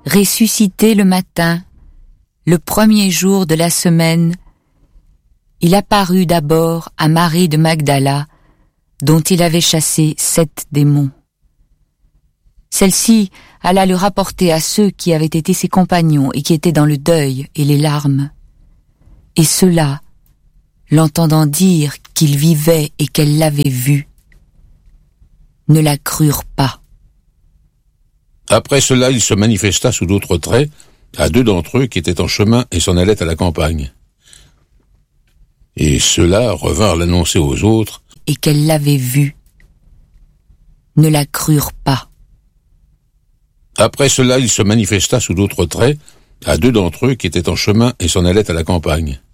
Ressuscité le matin, le premier jour de la semaine, il apparut d'abord à Marie de Magdala, dont il avait chassé 7 démons. Celle-ci alla le rapporter à ceux qui avaient été ses compagnons et qui étaient dans le deuil et les larmes. Et ceux-là, l'entendant dire qu'il vivait et qu'elle l'avait vu, ne la crurent pas. Après cela, il se manifesta sous d'autres traits à 2 d'entre eux qui étaient en chemin et s'en allaient à la campagne. Et ceux-là revinrent l'annoncer aux autres. Et ceux-là, l'entendant dire qu'il vivait et qu'elle l'avait vu, ne la crurent pas. Après cela, il se manifesta sous d'autres traits à 2 d'entre eux qui étaient en chemin et s'en allaient à la campagne. Et ceux-là revinrent l'annoncer aux autres. Et qu'elle l'avait vu, ne la crurent pas. Après cela, il se manifesta sous d'autres traits à 2 d'entre eux qui étaient en chemin et s'en allaient à la campagne.